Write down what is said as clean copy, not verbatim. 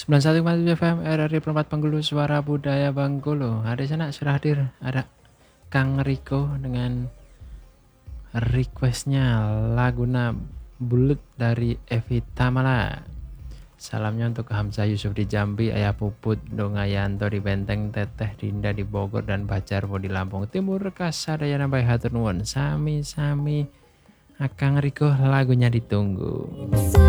91,7 FM RRI Perempat Penggulu Suara Budaya Bengkulu. Ada sana sudah hadir, ada Kang Riko dengan requestnya laguna Bulut dari Evi Tamala. Salamnya untuk Hamzah Yusuf di Jambi, Ayah Puput, Dongayanto di Benteng, Teteh Dinda di Bogor, dan Pacar di Lampung Timur. Kasadayana bae hatur nuwun. Sami-sami Akang Riko, lagunya ditunggu.